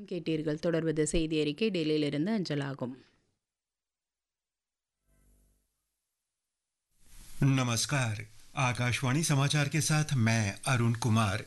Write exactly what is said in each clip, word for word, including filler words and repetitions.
கேட்டீர்கள். தொடர்வது செய்தி அறிக்கை டெல்லியிலிருந்து அஞ்சலாகும். नमस्कार, आकाशवाणी समाचार के साथ मैं अरुण कुमार।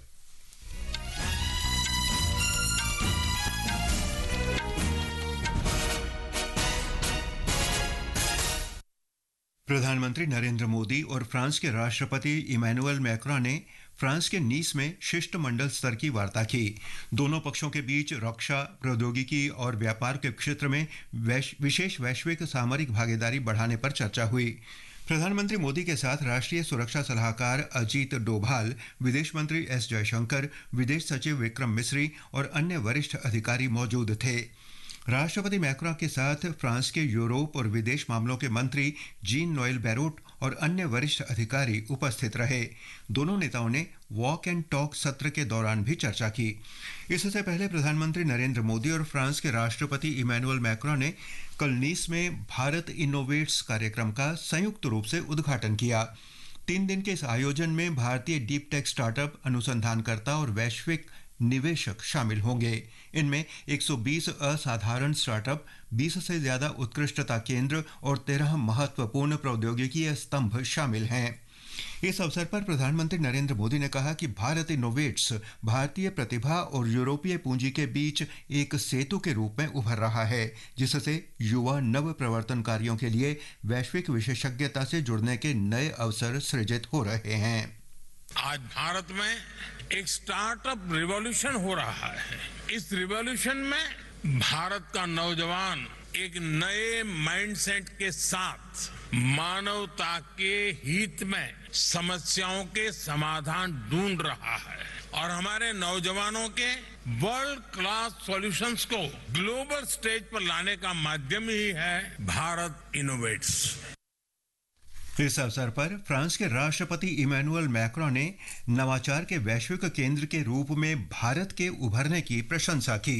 प्रधानमंत्री नरेंद्र मोदी और फ्रांस के राष्ट्रपति इमैनुअल मैक्रों ने फ्रांस के नीस में शिष्टमंडल स्तर की वार्ता की। दोनों पक्षों के बीच रक्षा, प्रौद्योगिकी और व्यापार के क्षेत्र में वैश, विशेष वैश्विक सामरिक भागीदारी बढ़ाने पर चर्चा हुई। प्रधानमंत्री मोदी के साथ राष्ट्रीय सुरक्षा सलाहकार अजीत डोभाल, विदेश मंत्री एस जयशंकर, विदेश सचिव विक्रम मिस्री और अन्य वरिष्ठ अधिकारी मौजूद थे। राष्ट्रपति मैक्रों के साथ फ्रांस के यूरोप और विदेश मामलों के मंत्री जीन नोएल बैरोट और अन्य वरिष्ठ अधिकारी उपस्थित रहे। दोनों नेताओं ने वॉक एंड टॉक सत्र के दौरान भी चर्चा की। इससे पहले प्रधानमंत्री नरेंद्र मोदी और फ्रांस के राष्ट्रपति इमैनुअल मैक्रों ने कल नीस में भारत इनोवेट्स कार्यक्रम का संयुक्त रूप से उद्घाटन किया। तीन दिन के इस आयोजन में भारतीय डीप टेक स्टार्टअप, अनुसंधानकर्ता और वैश्विक निवेशक शामिल होंगे। इनमें एक सौ बीस असाधारण स्टार्टअप, बीस से ज्यादा उत्कृष्टता केंद्र और तेरह महत्वपूर्ण प्रौद्योगिकीय स्तंभ शामिल हैं। इस अवसर पर प्रधानमंत्री नरेंद्र मोदी ने कहा कि भारत इनोवेट्स भारतीय प्रतिभा और यूरोपीय पूंजी के बीच एक सेतु के रूप में उभर रहा है, जिससे युवा नव प्रवर्तनकारियों के लिए वैश्विक विशेषज्ञता से जुड़ने के नए अवसर सृजित हो रहे हैं। आज भारत में एक स्टार्टअप रिवॉल्यूशन हो रहा है। इस रिवॉल्यूशन में भारत का नौजवान एक नए माइंडसेट के साथ मानवता के हित में समस्याओं के समाधान ढूंढ रहा है और हमारे नौजवानों के वर्ल्ड क्लास सॉल्यूशंस को ग्लोबल स्टेज पर लाने का माध्यम ही है भारत इनोवेट्स। इस अवसर पर फ्रांस के राष्ट्रपति इमैनुअल मैक्रों ने नवाचार के वैश्विक केंद्र के रूप में भारत के उभरने की प्रशंसा की।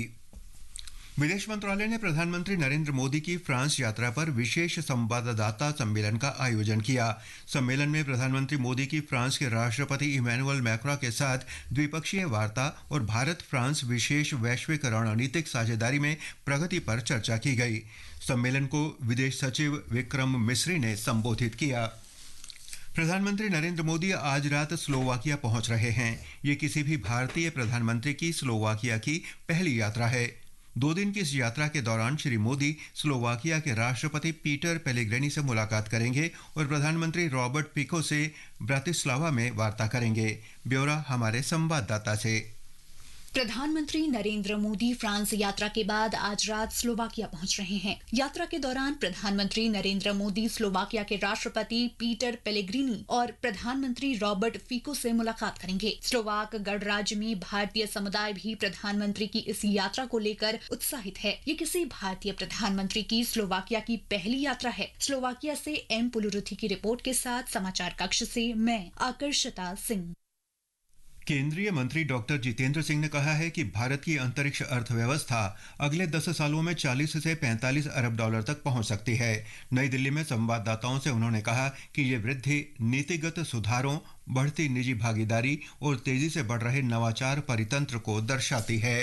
विदेश मंत्रालय ने प्रधानमंत्री नरेंद्र मोदी की फ्रांस यात्रा पर विशेष संवाददाता सम्मेलन का आयोजन किया। सम्मेलन में प्रधानमंत्री मोदी की फ्रांस के राष्ट्रपति इमैनुअल मैक्रों के साथ द्विपक्षीय वार्ता और भारत फ्रांस विशेष वैश्विक रणनीतिक साझेदारी में प्रगति पर चर्चा की गई। सम्मेलन को विदेश सचिव विक्रम मिस्री ने संबोधित किया। प्रधानमंत्री नरेंद्र मोदी आज रात स्लोवाकिया पहुंच रहे हैं। ये किसी भी भारतीय प्रधानमंत्री की स्लोवाकिया की पहली यात्रा है। दो दिन की इस यात्रा के दौरान श्री मोदी स्लोवाकिया के राष्ट्रपति पीटर पेलेग्रिनी से मुलाकात करेंगे और प्रधानमंत्री रॉबर्ट फिको से ब्रातिस्लावा में वार्ता करेंगे। ब्यौरा हमारे संवाददाता से। प्रधानमंत्री नरेंद्र मोदी फ्रांस यात्रा के बाद आज रात स्लोवाकिया पहुंच रहे हैं। यात्रा के दौरान प्रधानमंत्री नरेंद्र मोदी स्लोवाकिया के राष्ट्रपति पीटर पेलेग्रिनी और प्रधानमंत्री रॉबर्ट फिको से मुलाकात करेंगे। स्लोवाक गणराज्य में भारतीय समुदाय भी प्रधानमंत्री की इस यात्रा को लेकर उत्साहित है। ये किसी भारतीय प्रधानमंत्री की स्लोवाकिया की पहली यात्रा है। स्लोवाकिया से एम पुलुरुथी की रिपोर्ट के साथ समाचार कक्ष से मैं आकर्षता सिंह। केंद्रीय मंत्री डॉक्टर जितेंद्र सिंह ने कहा है कि भारत की अंतरिक्ष अर्थव्यवस्था अगले दस सालों में चालीस से पैंतालीस अरब डॉलर तक पहुंच सकती है। नई दिल्ली में संवाददाताओं से उन्होंने कहा कि ये वृद्धि नीतिगत सुधारों, बढ़ती निजी भागीदारी और तेजी से बढ़ रहे नवाचार परितंत्र को दर्शाती है।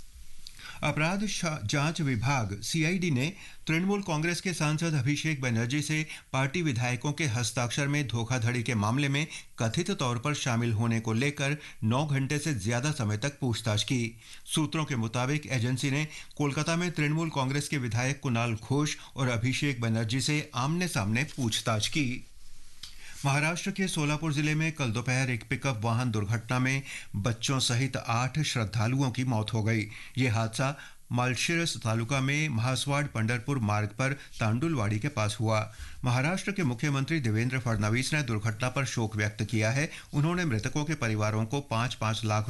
अपराध जांच विभाग सीआईडी ने तृणमूल कांग्रेस के सांसद अभिषेक बनर्जी से पार्टी विधायकों के हस्ताक्षर में धोखाधड़ी के मामले में कथित तौर पर शामिल होने को लेकर नौ घंटे से ज्यादा समय तक पूछताछ की। सूत्रों के मुताबिक एजेंसी ने कोलकाता में तृणमूल कांग्रेस के विधायक कुणाल घोष और अभिषेक बनर्जी से आमने सामने पूछताछ की। महाराष्ट्र के सोलापुर जिले में कल दोपहर एक पिकअप वाहन दुर्घटना में बच्चों सहित आठ श्रद्धालुओं की मौत हो गई। ये हादसा मालशिरस तालुका में महासवाड़ पंढरपुर मार्ग पर तांडुलवाड़ी के पास हुआ। महाराष्ट्र के मुख्यमंत्री देवेंद्र फडणवीस ने दुर्घटना पर शोक व्यक्त किया है। उन्होंने मृतकों के परिवारों को पाँच पाँच लाख